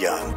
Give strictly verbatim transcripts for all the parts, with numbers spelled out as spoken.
fire.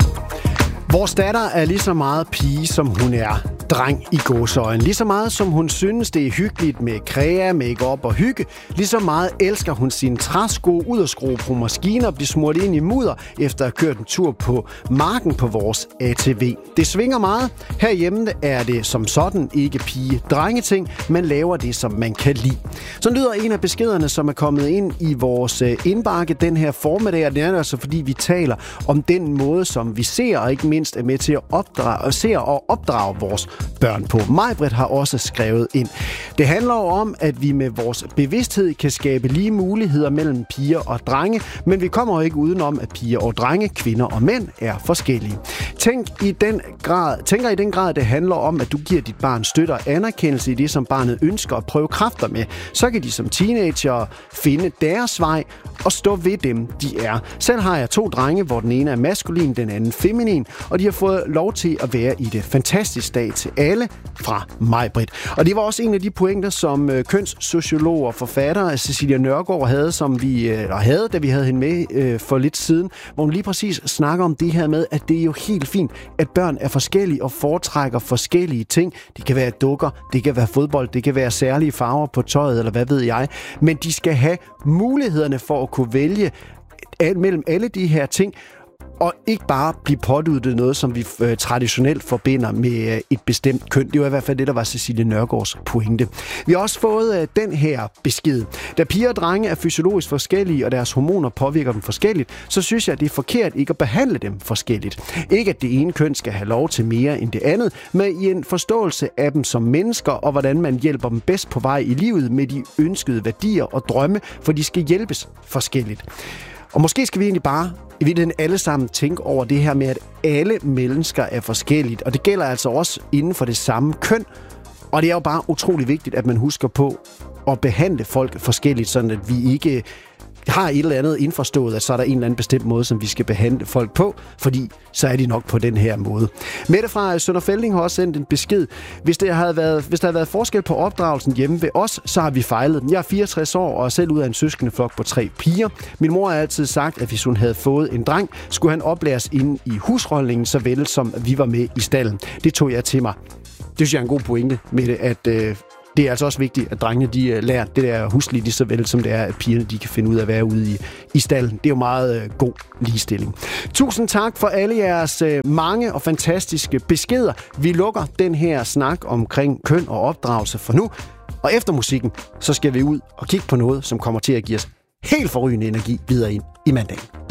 Vores datter er lige så meget pige, som hun er dreng i gåseøjne. Lige så meget, som hun synes, det er hyggeligt med krea, make-up og hygge. Lige så meget elsker hun sine træsko ud og skrue på maskiner og blive smurt ind i mudder, efter at have kørt en tur på marken på vores A T V. Det svinger meget. Herhjemme er det som sådan ikke pige-drengeting. Man laver det, som man kan lide. Så lyder en af beskederne, som er kommet ind i vores indbakke den her formiddag, og det er altså, fordi vi taler om den måde, som vi ser, og ikke mindst er med til at opdrage, og ser og opdrage vores børn på. Maj-Brit har også skrevet ind. Det handler jo om, at vi med vores bevidsthed kan skabe lige muligheder mellem piger og drenge, men vi kommer jo ikke udenom, at piger og drenge, kvinder og mænd er forskellige. Tænk i den grad, tænker i den grad, det handler om, at du giver dit barn støtte og anerkendelse i det, som barnet ønsker at prøve kræfter med. Så kan de som teenager finde deres vej og stå ved dem, de er. Selv har jeg to drenge, hvor den ene er maskulin, den anden feminin, og de har fået lov til at være i det. Fantastisk dag til alle fra Maj-Brit. Og det var også en af de pointer, som øh, kønssociolog og forfatter Cecilia Nørgaard havde, som vi øh, havde, da vi havde hende med øh, for lidt siden, hvor hun lige præcis snakker om det her med, at det er jo helt fint, at børn er forskellige og foretrækker forskellige ting. Det kan være dukker, det kan være fodbold, det kan være særlige farver på tøjet, eller hvad ved jeg. Men de skal have mulighederne for at kunne vælge mellem alle de her ting, og ikke bare blive påduttet noget, som vi øh, traditionelt forbinder med øh, et bestemt køn. Det var i hvert fald det, der var Cecilie Nørgaards pointe. Vi har også fået øh, den her besked. Da piger og drenge er fysiologisk forskellige, og deres hormoner påvirker dem forskelligt, så synes jeg, at det er forkert ikke at behandle dem forskelligt. Ikke at det ene køn skal have lov til mere end det andet, men i en forståelse af dem som mennesker, og hvordan man hjælper dem bedst på vej i livet med de ønskede værdier og drømme, for de skal hjælpes forskelligt. Og måske skal vi egentlig bare i virkeligheden alle sammen tænke over det her med, at alle mennesker er forskelligt. Og det gælder altså også inden for det samme køn. Og det er jo bare utrolig vigtigt, at man husker på at behandle folk forskelligt, sådan at vi ikke har et eller andet indforstået, at så er der en eller anden bestemt måde, som vi skal behandle folk på, fordi så er de nok på den her måde. Mette fra Sønder Felding har også sendt en besked. Hvis der havde været, hvis der havde været forskel på opdragelsen hjemme ved os, så har vi fejlet. Jeg er fireogtres år og er selv ud af en søskendeflok på tre piger. Min mor har altid sagt, at hvis hun havde fået en dreng, skulle han oplæres inde i husholdningen, så vel som vi var med i stallen. Det tog jeg til mig. Det synes jeg er en god pointe, Mette, at øh, det er altså også vigtigt, at drengene de lærer det der huslige lige så vel, som det er, at pigerne de kan finde ud af at være ude i, i stallen. Det er jo meget øh, god ligestilling. Tusind tak for alle jeres øh, mange og fantastiske beskeder. Vi lukker den her snak omkring køn og opdragelse for nu. Og efter musikken, så skal vi ud og kigge på noget, som kommer til at give os helt forrygende energi videre ind i mandagen.